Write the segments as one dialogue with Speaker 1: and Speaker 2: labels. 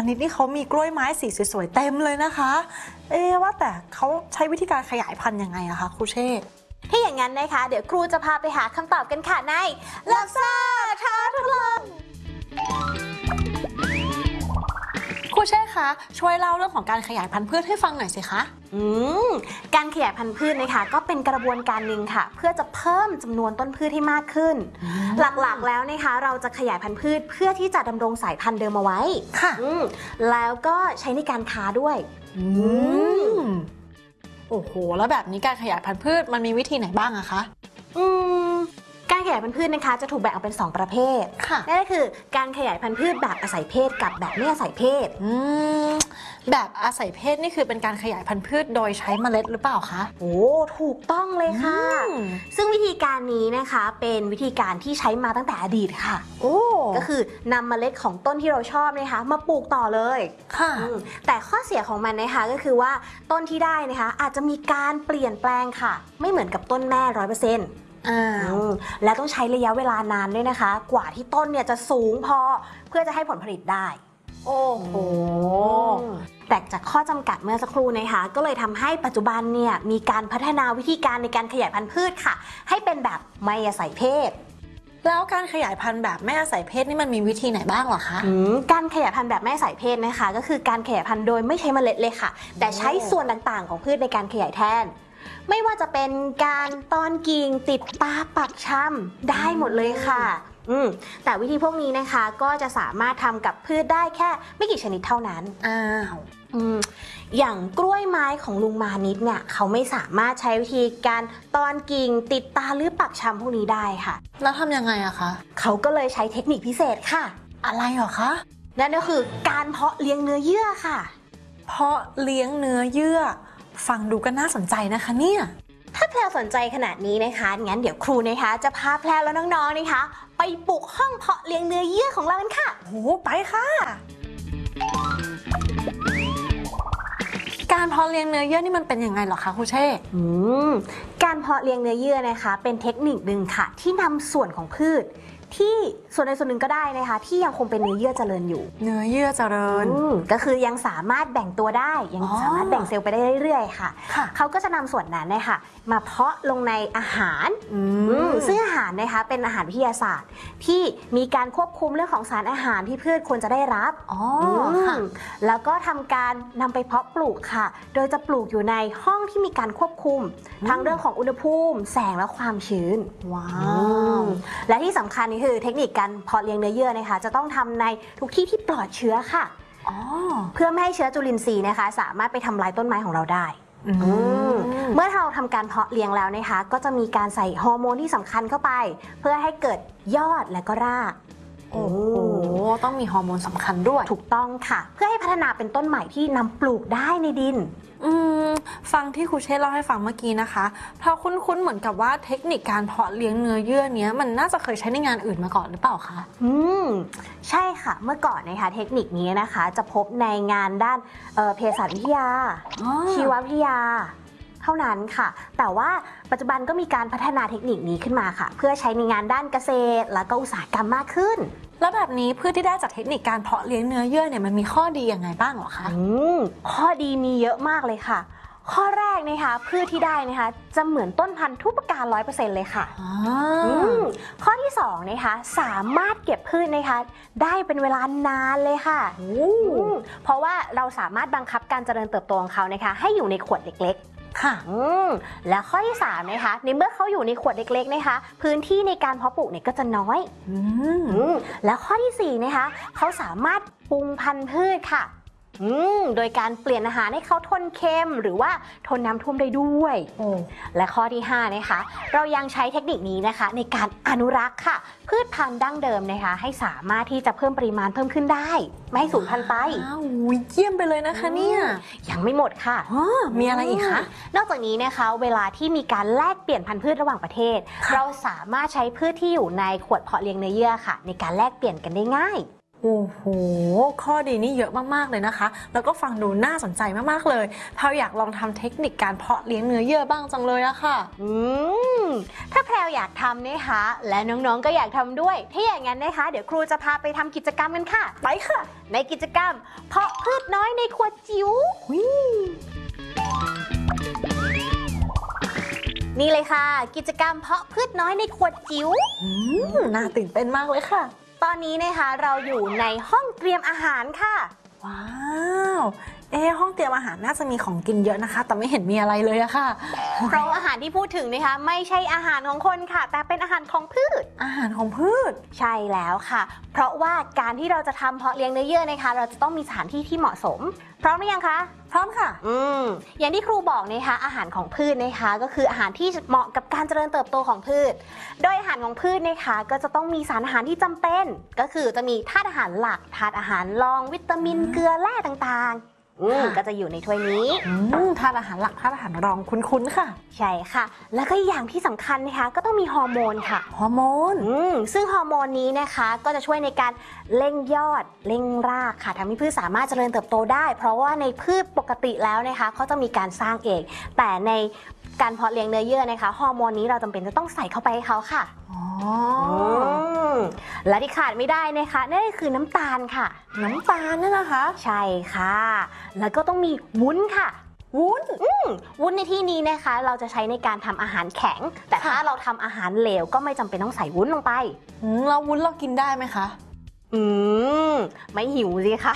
Speaker 1: นิดนี่เขามีกล้วยไม้สีสวยๆเต็มเลยนะคะว่าแต่เขาใช้วิธีการขยายพันธุ์ยังไงอะคะครูเช่
Speaker 2: ถ้าอย่างนั้นนะคะเดี๋ยวครูจะพาไปหาคำตอบกันค่ะในลักษณะท้าทดลอง
Speaker 1: ครูเช่คะช่วยเล่าเรื่องของการขยายพันธุ์พืชให้ฟังหน่อยสิคะ
Speaker 2: การขยายพันธุ์พืชนะคะก็เป็นกระบวนการหนึ่งค่ะเพื่อจะเพิ่มจำนวนต้นพืชให้มากขึ้นหลักๆแล้วนะคะเราจะขยายพันธุ์พืชเพื่อที่จะดำรงสายพันธุ์เดิมเอาไว้
Speaker 1: ค่ะ
Speaker 2: แล้วก็ใช้ในการค้าด้วย
Speaker 1: โอ้โหแล้วแบบนี้การขยายพันธุ์พืชมันมีวิธีไหนบ้างอะคะ
Speaker 2: การขยายพันธุ์พืชนะคะจะถูกแบ่งออกเป็น2ประเภทนั่นก็คือการขยายพันธุ์พืชแบบอาศัยเพศกับแบบไม่อาศัยเพศ
Speaker 1: แบบอาศัยเพศนี่คือเป็นการขยายพันธุ์พืชโดยใช้เมล็ดหรือเปล่าคะ
Speaker 2: โอ้ถูกต้องเลยค่ะซึ่งวิธีการนี้นะคะเป็นวิธีการที่ใช้มาตั้งแต่อดีตค่ะก็คือนำเมล็ดของต้นที่เราชอบนะคะมาปลูกต่อเลย
Speaker 1: ค่ะ
Speaker 2: แต่ข้อเสียของมันนะคะก็คือว่าต้นที่ได้นะคะอาจจะมีการเปลี่ยนแปลงค่ะไม่เหมือนกับต้นแม่100%และต้องใช้ระยะเวลานานด้วยนะคะกว่าที่ต้นเนี่ยจะสูงพอเพื่อจะให้ผลผลิตได้
Speaker 1: โอ้โห
Speaker 2: แต่จากข้อจำกัดเมื่อสักครู่นะคะก็เลยทำให้ปัจจุบันเนี่ยมีการพัฒนาวิธีการในการขยายพันธุ์พืชค่ะให้เป็นแบบไม่อาศัยเพศ
Speaker 1: แล้วการขยายพันธุ์แบบไม่อาศัยเพศนี่มันมีวิธีไหนบ้างเหรอคะ
Speaker 2: การขยายพันธุ์แบบไม่อาศัยเพศนะคะก็คือการขยายพันธุ์โดยไม่ใช้เมล็ดเลยค่ะแต่ใช้ส่วนต่างๆของพืชในการขยายแทนไม่ว่าจะเป็นการตอนกิ่งติดตาปักชำได้หมดเลยค่ะแต่วิธีพวกนี้นะคะก็จะสามารถทำกับพืชได้แค่ไม่กี่ชนิดเท่านั้นอย่างกล้วยไม้ของลุงมานิดเนี่ยเขาไม่สามารถใช้วิธีการตอนกิ่งติดตาหรือปักชำพวกนี้ได้ค่ะ
Speaker 1: แล้วทำยังไงอะคะ
Speaker 2: เขาก็เลยใช้เทคนิคพิเศษค่ะ
Speaker 1: อะไรเหรอคะ
Speaker 2: นั่นก็คือการเพาะเลี้ยงเนื้อเยื่อค่ะ
Speaker 1: เพาะเลี้ยงเนื้อเยื่อฟังดูก็น่าสนใจนะคะเนี่ย
Speaker 2: ถ้าแพรสนใจขนาดนี้นะคะงั้นเดี๋ยวครูนะคะจะพาแพรแล้วน้องๆนะคะไปบุกห้องเพาะเลี้ยงเนื้อเยื่อของเรากันค่ะ
Speaker 1: โหไปค่ะการเพาะเลี้ยงเนื้อเยื่อนี่มันเป็นยังไงหรอคะครูเช่
Speaker 2: การเพาะเลี้ยงเนื้อเยื่อนะคะเป็นเทคนิคหนึ่งค่ะที่นำส่วนของพืชที่ส่วนใดส่วนหนึ่งก็ได้นะคะที่ยังคงเป็นเนื้อเยื่อเจริญอยู่
Speaker 1: เนื้อเยื่อเจริญ
Speaker 2: ก็คือยังสามารถแบ่งตัวได้ยังสามารถแบ่งเซลล์ไปได้เรื่อยๆค่ะเขาก็จะนำส่วนนั้นนะคะมาเพาะลงในอาหารซึ่งอาหารนะคะเป็นอาหารวิทยาศาสตร์ที่มีการควบคุมเรื่องของสารอาหารที่พืชควรจะได้รับแล้วก็ทำการนำไปเพาะปลูกค่ะโดยจะปลูกอยู่ในห้องที่มีการควบคุมทั้งเรื่องของอุณหภูมิแสงและความชื้น
Speaker 1: ว้าว
Speaker 2: และที่สำคัญนี่คือเทคนิคการเพาะเลี้ยงเนื้อเยื่อนะคะจะต้องทำในทุกที่ที่ปลอดเชื้อค่ะเพื่อไม่ให้เชื้อจุลินทรีย์นะคะสามารถไปทำลายต้นไม้ของเราได้เมื่อเราทำการเพาะเลี้ยงแล้วนะคะก็จะมีการใส่ฮอร์โมนที่สำคัญเข้าไปเพื่อให้เกิดยอดและก็ราก
Speaker 1: โอ้โหต้องมีฮอร์โมนสำคัญด้วย
Speaker 2: ถูกต้องค่ะเพื่อให้พัฒนาเป็นต้นใหม่ที่นำปลูกได้ในดิน
Speaker 1: ฟังที่ครูเชษเล่าให้ฟังเมื่อกี้นะคะเพราะคุ้นๆเหมือนกับว่าเทคนิคการเพาะเลี้ยงเนื้อเยื่อเนี้ยมันน่าจะเคยใช้ในงานอื่นมาก่อนหรือเปล่าคะ
Speaker 2: ใช่ค่ะเมื่อก่อนนะคะเทคนิคนี้นะคะจะพบในงานด้านเภสัชวิทยาชีววิทยาเท่านั้นค่ะแต่ว่าปัจจุบันก็มีการพัฒนาเทคนิคนี้ขึ้นมาค่ะเพื่อใช้ในงานด้านเกษตรและก็อุตสาหกรรมมากขึ้น
Speaker 1: แล้วแบบนี้พืชที่ได้จากเทคนิคการเพาะเลี้ยงเนื้อเยื่อเนี่ยมันมีข้อดียังไงบ้างหรอคะ
Speaker 2: ข้อดีมีเยอะมากเลยค่ะข้อแรกนะคะพืชที่ได้นะคะจะเหมือนต้นพันธุ์ทุกประการ 100% เลยค่ะข้อที่2นะคะสามารถเก็บพืชนะคะได้เป็นเวลานานเลยค่ะเพราะว่าเราสามารถบังคับการเจริญเติบโตของเขานะคะให้อยู่ในขวดเล็กๆค่ะและข้อที่3นะคะในเมื่อเขาอยู่ในขวดเล็กๆนะคะพื้นที่ในการเพาะปลูกเนี่ยก็จะน้อยและข้อที่4นะคะเขาสามารถปรุงพันธุ์พืชค่ะโดยการเปลี่ยนอาหารให้เขาทนเค็มหรือว่าทนน้ำท่วมได้ด้วยและข้อที่5นะคะเรายังใช้เทคนิคนี้นะคะในการอนุรักษ์ค่ะพืชพันธุ์ดั้งเดิมนะคะให้สามารถที่จะเพิ่มปริมาณเพิ่มขึ้นได้ไม่ให้สูญพันธุ์ไป
Speaker 1: เยี่ยมไปเลยนะคะเนี่ย
Speaker 2: ยังไม่หมดค่ะ
Speaker 1: มีอะไรอีกคะ
Speaker 2: นอกจากนี้นะคะเวลาที่มีการแลกเปลี่ยนพันธุ์พืชระหว่างประเทศเราสามารถใช้พืชที่อยู่ในขวดเพาะเลี้ยงเนื้อเยื่อค่ะในการแลกเปลี่ยนกันได้ง่าย
Speaker 1: โอ้โหข้อดีนี่เยอะมากๆเลยนะคะแล้วก็ฟังดูน่าสนใจมากๆเลยแพรวอยากลองทำเทคนิคการเพาะเลี้ยงเนื้อเยื่อบ้างจังเลยอะค่ะ
Speaker 2: ถ้าแพรวอยากทำนะคะและน้องๆก็อยากทำด้วยถ้าอย่างนั้นนะคะเดี๋ยวครูจะพาไปทำกิจกรรมกันค่ะ
Speaker 1: ไปค่ะ
Speaker 2: ในกิจกรรมเพาะพืชน้อยในขวดจิ๋วนี่เลยค่ะกิจกรรมเพาะพืชน้อยในขวดจิ๋ว
Speaker 1: น่าตื่นเต้นมากเลยค่ะ
Speaker 2: ตอนนี้นะคะเราอยู่ในห้องเตรียมอาหารค่ะ
Speaker 1: ว้าวห้องเตรียมอาหารน่าจะมีของกินเยอะนะคะแต่ไม่เห็นมีอะไรเลยอะค่ะ
Speaker 2: เพราะอาหารที่พูดถึงนะคะไม่ใช่อาหารของคนค่ะแต่เป็นอาหารของพืช
Speaker 1: อาหารของพืช
Speaker 2: ใช่แล้วค่ะเพราะว่าการที่เราจะทำเพาะเลี้ยงเนื้อเยื่อนะคะเราจะต้องมีสถานที่ที่เหมาะสมพร้อมหรือยังคะ
Speaker 1: พร้อมค่ะ
Speaker 2: อย่างที่ครูบอกนะคะอาหารของพืชนะคะก็คืออาหารที่เหมาะกับการเจริญเติบโตของพืชโดยอาหารของพืชนะคะก็จะต้องมีสารอาหารที่จำเป็นก็คือจะมีธาตุอาหารหลักธาตุอาหารรองวิตามินเกลือแร่ต่างๆก็จะอยู่ในถ้วยนี้
Speaker 1: ธาตุอาหารหลักธาตุอาหารรองคุ้นๆค่ะ
Speaker 2: ใช่ค่ะแล้วก็อย่างที่สำคัญนะคะก็ต้องมีฮอร์โมนค่ะ
Speaker 1: ฮอร์โมน
Speaker 2: ซึ่งฮอร์โมนนี้นะคะก็จะช่วยในการเร่งยอดเร่งรากค่ะทำให้พืชสามารถเจริญเติบโตได้เพราะว่าในพืชปกติแล้วนะคะเขาจะมีการสร้างเองแต่ในการเพาะเลี้ยงเนื้อเยื่อนะคะฮอร์โมนนี้เราจำเป็นจะต้องใส่เข้าไปให้เขาค่ะและที่ขาดไม่ได้นะคะนั่นก็คือน้ำตาลค่ะ
Speaker 1: น้ำตาลนี่นะคะ
Speaker 2: ใช่ค่ะแล้วก็ต้องมีวุ้นค่ะ
Speaker 1: วุ้น
Speaker 2: วุ้นในที่นี้นะคะเราจะใช้ในการทำอาหารแข็งแต่ถ้าเราทำอาหารเหลวก็ไม่จำเป็นต้องใส่วุ้นลงไป
Speaker 1: แล้ววุ้นเรากินได้ไหมคะ
Speaker 2: ไม่หิวสิคะ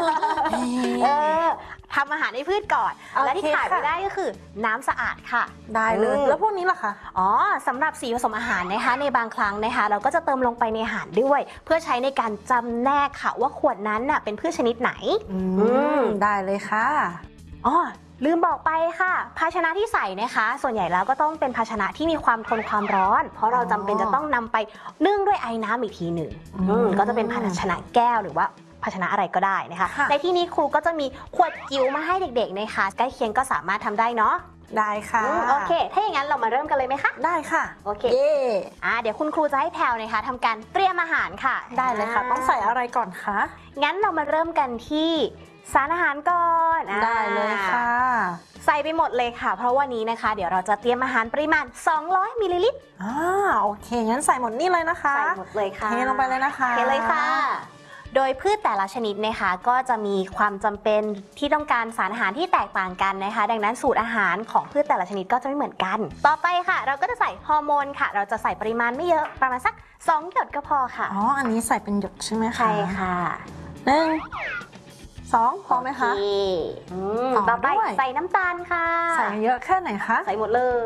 Speaker 2: ทำอาหารให้พืชก่อนและที่ขาดไม่ได้ก็คือน้ำสะอาดค่ะ
Speaker 1: ได้เลยแล้วพวกนี้ล่ะคะ
Speaker 2: สำหรับสีผสมอาหารนะคะในบางครั้งนะคะเราก็จะเติมลงไปในอาหารด้วยเพื่อใช้ในการจำแนกค่ะว่าขวดนั้นน่ะเป็นพืชชนิดไหน
Speaker 1: ได้เลยค่ะ
Speaker 2: ลืมบอกไปค่ะภาชนะที่ใส่นะคะส่วนใหญ่แล้วก็ต้องเป็นภาชนะที่มีความทนความร้อนเพราะเราจำเป็นจะต้องนำไปนึ่งด้วยไอ้น้ำอีกทีหนึ่งก็จะเป็นภาชนะแก้วหรือว่าภาชนะอะไรก็ได้นะคะในที่นี้ครูก็จะมีขวดจิ๋วมาให้เด็กๆนะคะใกล้เคียงก็สามารถทำได้เนาะ
Speaker 1: ได้ค่ะ
Speaker 2: โอเคถ้าอย่างนั้นเรามาเริ่มกันเลยไหมคะ
Speaker 1: ได้ค่ะ
Speaker 2: โอเคเดี๋ยวคุณครูจะให้แพลวนะคะทำการเตรียมอาหารค่ะ
Speaker 1: ได้เลยค่ะต้องใส่อะไรก่อนคะ
Speaker 2: งั้นเรามาเริ่มกันที่สารอาหารก่อน
Speaker 1: ได้เลยค่ะ
Speaker 2: ใส่ไปหมดเลยค่ะเพราะวันนี้นะคะเดี๋ยวเราจะเตรียมอาหารปริมาณ200มิลลิลิตร
Speaker 1: โอเคงั้นใส่หมดนี่เลยนะคะ
Speaker 2: ใส่หมดเลยค่ะ
Speaker 1: เทลงไปเลยนะคะ
Speaker 2: เทเลยค่ะโดยพืชแต่ละชนิดนะคะก็จะมีความจำเป็นที่ต้องการสารอาหารที่แตกต่างกันนะคะดังนั้นสูตรอาหารของพืชแต่ละชนิดก็จะไม่เหมือนกันต่อไปค่ะเราก็จะใส่ฮอร์โมนค่ะเราจะใส่ปริมาณไม่เยอะประมาณสัก2 หยดก็พอค่ะ
Speaker 1: อันนี้ใส่เป็นหยดใช่ไหมคะ
Speaker 2: ใช่ค่ะ
Speaker 1: 1 2พอไหมคะ
Speaker 2: ต่อไปใส่น้ำตาลค่ะ
Speaker 1: ใส่เยอะแค่ไหนคะ
Speaker 2: ใส่หมดเลย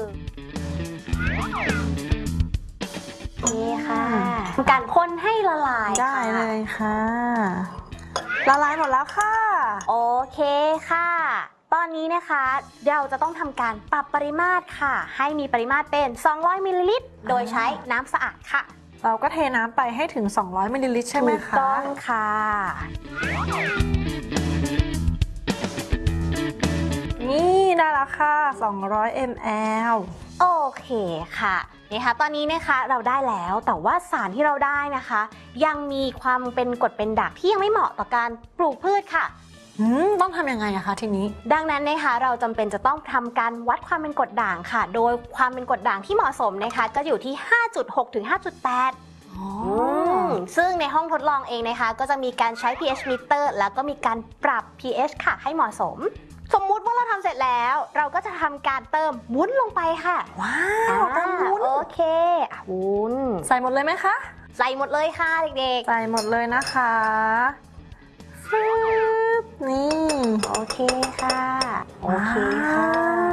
Speaker 2: นี่ค่ะการคนให้ละลาย
Speaker 1: ได้เลยค่ะละลายหมดแล้วค่ะ
Speaker 2: โอเคค่ะตอนนี้นะคะเราจะต้องทำการปรับปริมาตรค่ะให้มีปริมาตรเป็น200มิลลิลิตรโดยใช้น้ำสะอาดค่ะ
Speaker 1: เราก็เทน้ำไปให้ถึง200มิลลิลิตรใช่ไหมคะ
Speaker 2: ถูกต้องค่ะ
Speaker 1: นี่ได้แล้วค่ะ200 ml
Speaker 2: โอเคค่ะนะคะตอนนี้นะคะเราได้แล้วแต่ว่าสารที่เราได้นะคะยังมีความเป็นกรดเป็นด่างที่ยังไม่เหมาะต่อการปลูกพืชค่ะ
Speaker 1: ต้องทำยังไงอะคะทีนี้
Speaker 2: ดังนั้นนะคะเราจำเป็นจะต้องทำการวัดความเป็นกรดด่างค่ะโดยความเป็นกรดด่างที่เหมาะสมนะคะก็อยู่ที่ 5.6 ถึง 5.8 ซึ่งในห้องทดลองเองนะคะก็จะมีการใช้ pH meter แล้วก็มีการปรับ pH ค่ะให้เหมาะสมสมมุติว่าเราทำเสร็จแล้วเราก็จะทำการเติมวุ้นลงไปค่ะ
Speaker 1: ว้าวเติมวุ้น
Speaker 2: โอเควุ้น
Speaker 1: ใส่หมดเลยไหมคะ
Speaker 2: ใส่หมดเลยค่ะเด็ก
Speaker 1: ๆใส่หมดเลยนะคะนี่
Speaker 2: โอเคค่ะโอเคค่ะ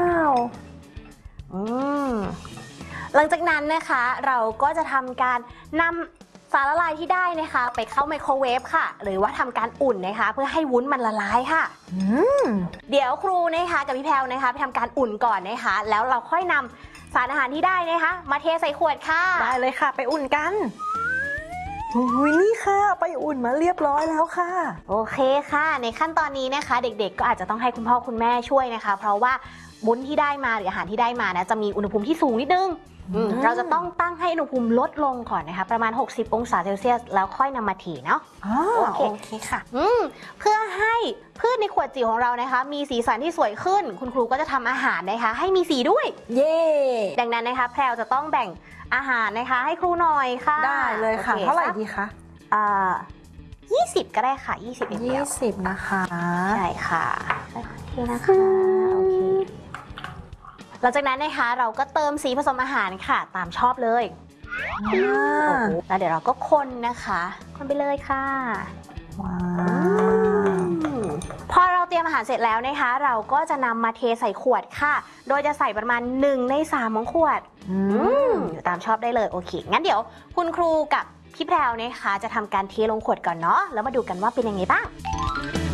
Speaker 2: หลังจากนั้นนะคะเราก็จะทำการนำสารละลายที่ได้นะคะไปเข้าไมโครเวฟค่ะหรือว่าทำการอุ่นนะคะเพื่อให้วุ้นมันละลายค่ะเดี๋ยวครูนะคะกับพี่แพลวนะคะไปทำการอุ่นก่อนนะคะแล้วเราค่อยนำสารอาหารที่ได้นะคะมาเทใส่ขวดค่ะ
Speaker 1: ได้เลยค่ะไปอุ่นกันนี่ค่ะไปอุ่นมาเรียบร้อยแล้วค่ะ
Speaker 2: โอเคค่ะในขั้นตอนนี้นะคะเด็กๆก็อาจจะต้องให้คุณพ่อคุณแม่ช่วยนะคะเพราะว่าวุ้นที่ได้มาหรืออาหารที่ได้มานะจะมีอุณหภูมิที่สูงนิดนึงเราจะต้องตั้งให้อุณหภูมิลดลงก่อนนะคะประมาณ60องศาเซลเซียสแล้วค่อยนำมาถี่เนาะ
Speaker 1: โอเคค่ะ
Speaker 2: เพื่อให้พืชในขวดจิ๋วของเรานะคะมีสีสันที่สวยขึ้นคุณครูก็จะทำอาหารนะคะให้มีสีด้วย
Speaker 1: เย่
Speaker 2: ดังนั้นนะคะแพรวจะต้องแบ่งอาหารนะคะให้ครูหน่อยค่ะ
Speaker 1: ได้เลยค่ะ
Speaker 2: โอ
Speaker 1: เท่าไหร่ดีคะ
Speaker 2: 20ก็ได้ค่ะ20เดียว
Speaker 1: 20นะคะ
Speaker 2: ใช่ค่ะโอเคนะคะโอเคหลังจากนั้นนะคะเราก็เติมสีผสมอาหารค่ะตามชอบเลยแล้วเดี๋ยวเราก็คนนะคะคนไปเลยค่ะ
Speaker 1: ว้าว
Speaker 2: พอเราเตรียมอาหารเสร็จแล้วนะคะเราก็จะนำมาเทใส่ขวดค่ะโดยจะใส่ประมาณ1ใน3ของขวดตามชอบได้เลยโอเคงั้นเดี๋ยวคุณครูกับพี่แพรวนะคะจะทำการเทลงขวดก่อนเนาะแล้วมาดูกันว่าเป็นยังไงบ้าง